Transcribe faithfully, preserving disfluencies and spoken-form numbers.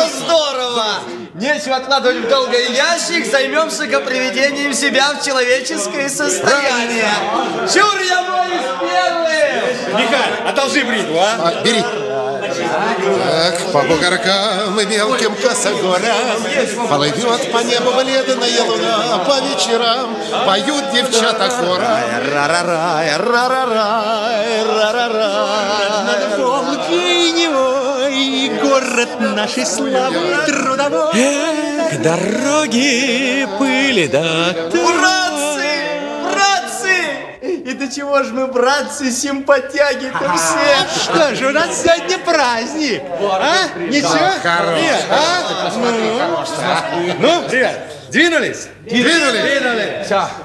это здорово! Нечего откладывать в долгий ящик, займемся-ка приведением себя в человеческое состояние. Чур я боюсь первым! Михаль, одолжи бритву, а? А, бери. Так, по бугоркам и мелким косогорам плывет по небу бледная луна. По вечерам поют девчата хором. Ра-ра-рай, ра-ра-рай, ра-ра-рай. Над Волгой Невой город нашей славы трудовой. Эх, дороги, пыли да Братцы! Братцы! И до чего ж мы, братцы, симпатяги-то все? Что же, у нас сегодня праздник. А? Ничего? Хорош. Нет, а? Посмотри, хорош, а? Ну, ребят, двинулись? Двинули? Все.